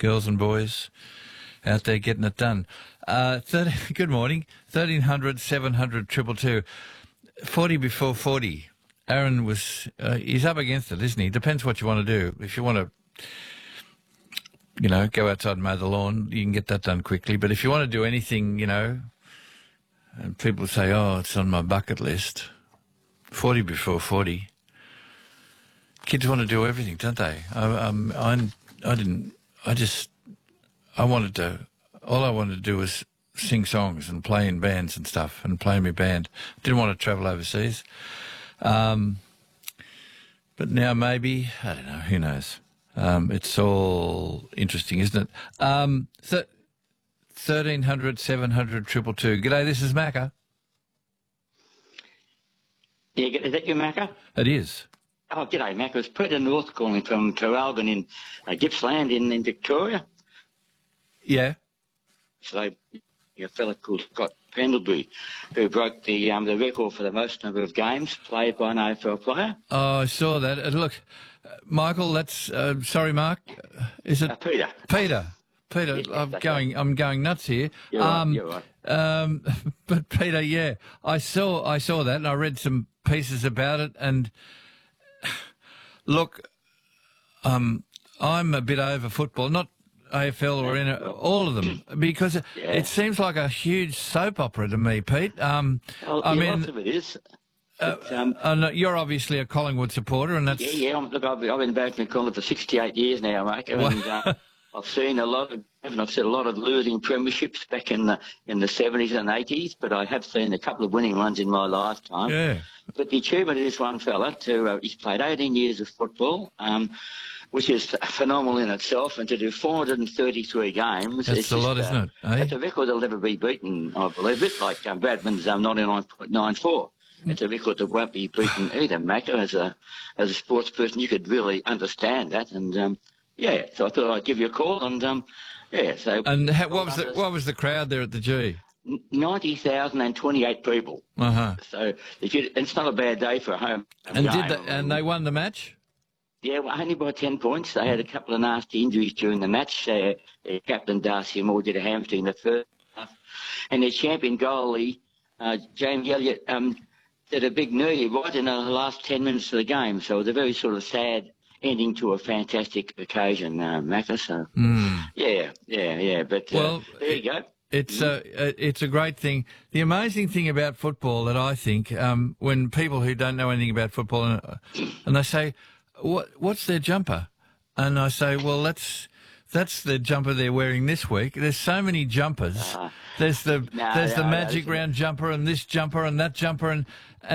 girls and boys out there getting it done. Good morning. 1300 700 222. 40 before 40. Aaron was, he's up against it, isn't he? Depends what you want to do. If you want to, go outside and mow the lawn, you can get that done quickly. But if you want to do anything, and people say, oh, it's on my bucket list, 40 before 40. Kids want to do everything, don't they? All I wanted to do was sing songs and play in bands and stuff and play in my band. Didn't want to travel overseas. But now maybe, I don't know, who knows? It's all interesting, isn't it? 1300 700 222. G'day, this is Macca. Yeah, is that you, Macca? It is. Oh, g'day, Macca. It's Peter North calling from Traralgon in Gippsland in Victoria. Yeah. So, a fella called Scott Pendlebury, who broke the record for the most number of games played by an AFL player. Oh, I saw that. Look, Michael, that's sorry, Mark. Is it Peter? Peter. Yes, I'm going nuts here. You're right. But Peter, yeah, I saw that, and I read some pieces about it. And look, I'm a bit over football, not AFL or all of them, because it seems like a huge soap opera to me, Pete. Lots of it is. You're obviously a Collingwood supporter, and that's Look, I've been back in Collingwood for 68 years now, mate, and I've seen a lot of losing premierships back in the 70s and 80s, but I have seen a couple of winning ones in my lifetime. Yeah. But the achievement of this one fella, he's played 18 years of football, which is phenomenal in itself, and to do 433 games. That's a lot, isn't it? It's a record that'll never be beaten, I believe. A bit like Bradman's 99.94. It's a record that won't be beaten either, Macca. As a sports person, you could really understand that, and so I thought I'd give you a call, and So. And what was the crowd there at the G? 90,028 people. So it's not a bad day for a home game. And they won the match? Yeah, well, only by 10 points. They had a couple of nasty injuries during the match. Captain Darcy Moore did a hamstring in the first half. And their champion goalie, James Elliott, did a big knee right in the last 10 minutes of the game. So it was a very sort of sad ending to a fantastic occasion, Macca. So, yeah. But there you go. It's a great thing. The amazing thing about football that I think, when people who don't know anything about football and they say, what's their jumper? And I say, well, that's the jumper they're wearing this week. There's so many jumpers. There's the Magic Round jumper and this jumper and that jumper and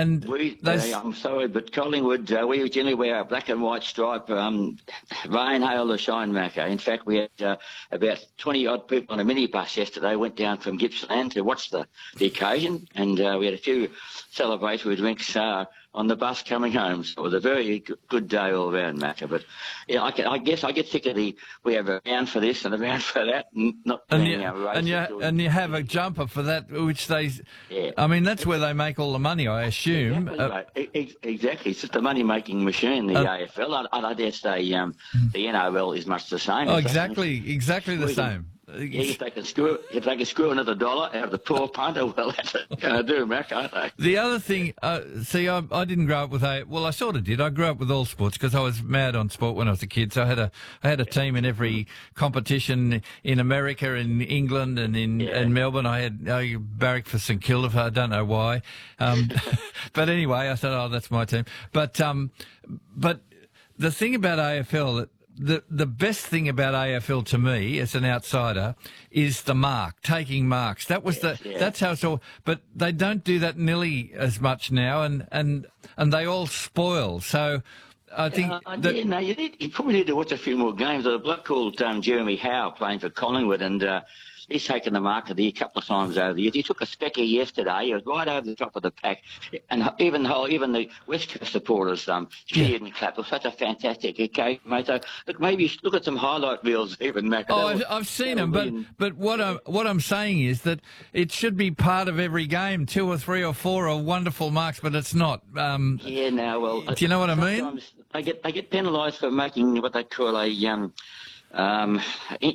I'm sorry, but Collingwood, we generally wear a black and white stripe, rain, hail or shine, Macca. In fact, we had about 20-odd people on a minibus yesterday, went down from Gippsland to watch the occasion, and we had a few celebratory drinks on the bus coming home. So it was a very good day all around, Macca. But I guess I get sick of we have a round for this and a round for that, and not and you have a jumper for that, which they. Yeah. I mean, that's where they make all the money, I assume. Exactly. It's just a money-making machine, the AFL. I dare say the NRL is much the same. Oh, exactly the same. Yeah, if they can screw another dollar out of the poor punter, well, that's going to do, Mac, aren't they? The other thing, I didn't grow up with I sort of did. I grew up with all sports because I was mad on sport when I was a kid. So I had a team in every competition in America, in England, and in Melbourne. I barracked for St Kilda. I don't know why, but anyway, I said, "Oh, that's my team." But the thing about AFL The best thing about AFL to me, as an outsider, is the taking marks. That was that's how it's all. But they don't do that nearly as much now, and they all spoil. So I think you probably need to watch a few more games. There's a bloke called Jeremy Howe playing for Collingwood, and he's taken the mark of the year a couple of times over the years. He took a specky yesterday. He was right over the top of the pack. And even the West Coast supporters cheered and clapped. It was such a fantastic occasion, mate. So, maybe look at some highlight reels even, Mac. Oh, I've seen them, but what I'm saying is that it should be part of every game. 2 or 3 or 4 are wonderful marks, but it's not. Do you know what I mean? They get penalised for making what they call a